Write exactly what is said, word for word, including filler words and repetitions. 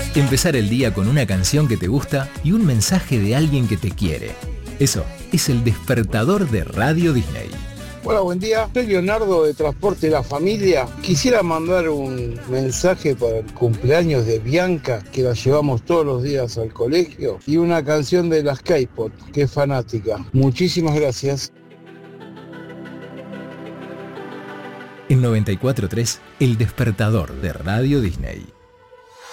Empezar el día con una canción que te gusta y un mensaje de alguien que te quiere. Eso es el despertador de Radio Disney. Hola, buen día. Soy Leonardo de Transporte La Familia. Quisiera mandar un mensaje para el cumpleaños de Bianca, que la llevamos todos los días al colegio, y una canción de las K-pop, que es fanática. Muchísimas gracias. En noventa y cuatro punto tres, el despertador de Radio Disney.